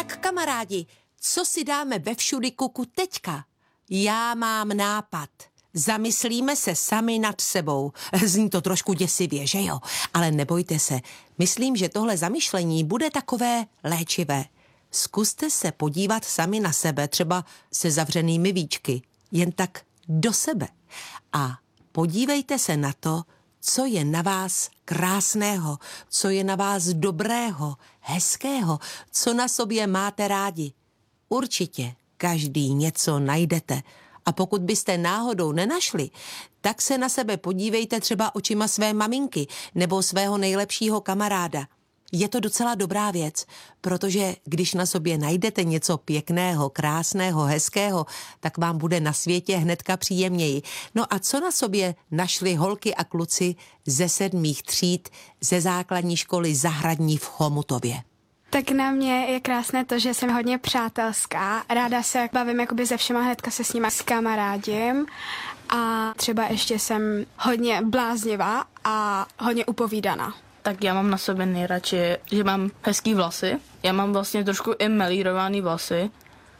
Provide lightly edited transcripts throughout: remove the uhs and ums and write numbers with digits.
Tak kamarádi, co si dáme ve všudykuku teďka? Já mám nápad. Zamyslíme se sami nad sebou. Zní to trošku děsivě, že jo? Ale nebojte se. Myslím, že tohle zamyšlení bude takové léčivé. Zkuste se podívat sami na sebe, třeba se zavřenými víčky. Jen tak do sebe. A podívejte se na to, co je na vás krásného, co je na vás dobrého, hezkého, co na sobě máte rádi. Určitě každý něco najdete. A pokud byste náhodou nenašli, tak se na sebe podívejte třeba očima své maminky nebo svého nejlepšího kamaráda. Je to docela dobrá věc, protože když na sobě najdete něco pěkného, krásného, hezkého, tak vám bude na světě hnedka příjemněji. No a co na sobě našli holky a kluci ze 7. tříd ze základní školy Zahradní v Chomutově? Tak na mě je krásné to, že jsem hodně přátelská. Ráda se bavím jakoby se všema, hnedka se s nima skamarádím. A třeba ještě jsem hodně bláznivá a hodně upovídaná. Tak já mám na sobě nejradši, že mám hezký vlasy. Já mám vlastně trošku i melírovaný vlasy.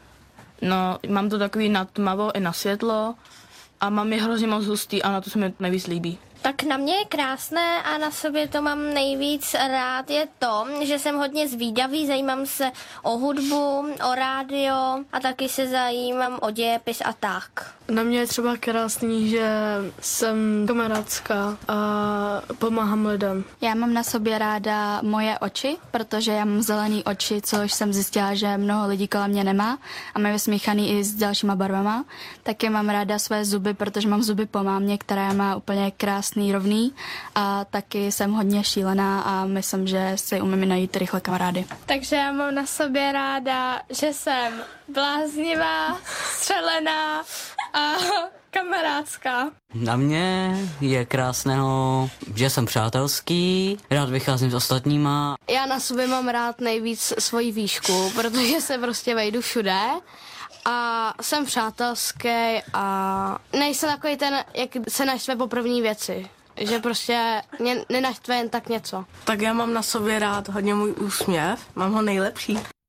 No, mám to takový na tmavo i na světlo a mám je hrozně moc hustý a na to se mi nejvíc líbí. Tak na mě je krásné a na sobě to mám nejvíc rád je to, že jsem hodně zvídavý, zajímám se o hudbu, o rádio a taky se zajímám o dějepis a tak. Na mě je třeba krásný, že jsem kamarádská a pomáhám lidem. Já mám na sobě ráda moje oči, protože já mám zelený oči, což jsem zjistila, že mnoho lidí kolem mě nemá a mají smíchaný i s dalšíma barvama. Taky mám ráda své zuby, protože mám zuby po mámě, která má úplně krásný, rovný a taky jsem hodně šílená a myslím, že si umím najít rychle kamarády. Takže já mám na sobě ráda, že jsem bláznivá, střelená a kamarádská. Na mě je krásného, že jsem přátelský, rád vycházím s ostatníma. Já na sobě mám rád nejvíc svoji výšku, protože se prostě vejdu všude a jsem přátelský a nejsem takový ten, jak se naštve po první věci. Že prostě mě nenaštve jen tak něco. Tak já mám na sobě rád hodně můj úsměv, mám ho nejlepší.